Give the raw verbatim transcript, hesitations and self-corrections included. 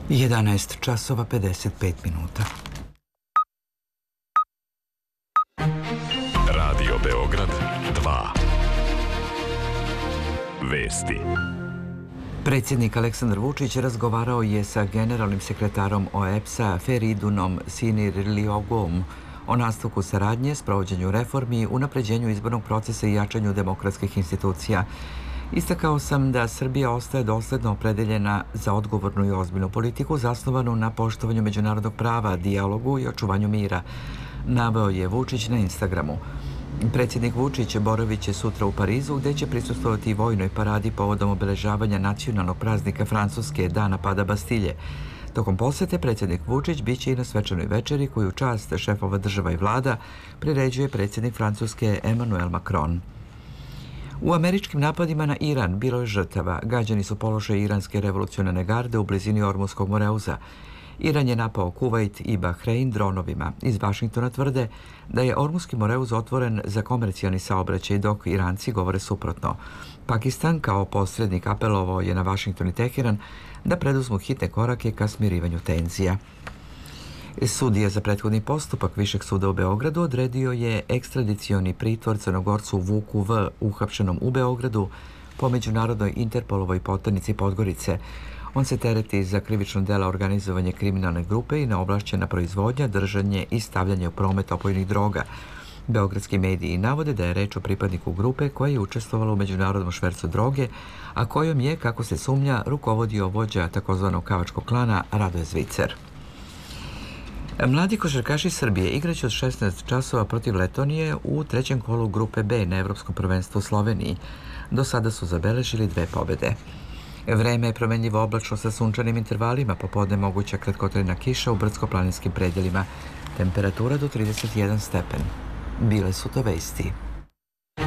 jedanaest časova pedeset pet minuta. Radio Beograd dva. Vesti. Predsjednik Aleksandar Vučić razgovarao je sa generalnim sekretarom O E B S-a Feridunom Sinirliogom o nastavku saradnje, sprovođenju reformi, unapređenju izbornog procesa i jačanju demokratskih institucija. Istakao sam da Srbija ostaje dosledno opredeljena za odgovornu i ozbiljnu politiku zasnovanu na poštovanju međunarodnog prava, dijalogu i očuvanju mira, naveo je Vučić na Instagramu. Predsjednik Vučić boravit će sutra u Parizu, gdje će prisustvovati i vojnoj paradi povodom obeležavanja nacionalnog praznika Francuske, Dana pada Bastilje. Tokom posete predsjednik Vučić biće i na svečanoj večeri koju u čast šefova država i vlada priređuje predsjednik Francuske Emmanuel Macron. U američkim napadima na Iran bilo je žrtava. Gađani su položaj iranske revolucionarne garde u blizini Ormuskog Moreuza. Iran je napao Kuvajt i Bahrein dronovima. Iz Vašingtona tvrde da je Ormuski Moreuz otvoren za komercijalni saobraćaj, dok Iranci govore suprotno. Pakistan kao posrednik apelovao je na Vašington i Teheran da preduzmu hitne korake ka smirivanju tenzija. Sudija za prethodni postupak Višeg suda u Beogradu odredio je ekstradicioni pritvor Crnogorcu Vuku V, uhapšenom u Beogradu po međunarodnoj Interpolovoj poternici Podgorice. On se tereti za krivično dela organizovanje kriminalne grupe i neovlašćena proizvodnja, držanje i stavljanje u promet opojnih droga. Beogradski mediji navode da je reč o pripadniku grupe koja je učestvovala u međunarodnom švercu droge, a kojom je, kako se sumnja, rukovodio vođa takozvanog kavačkog klana Radoje Zvicer. Mladi košarkaši Srbije igraće od šesnaest časova protiv Letonije u trećem kolu grupe B na Evropskom prvenstvu u Sloveniji. Do sada su zabeležili dve pobjede. Vreme je promenljivo oblačno sa sunčanim intervalima, popodne moguća kratkotrajna kiša u brdsko-planinskim predjelima. Temperatura do trideset jedan stepen. Bile su to vesti.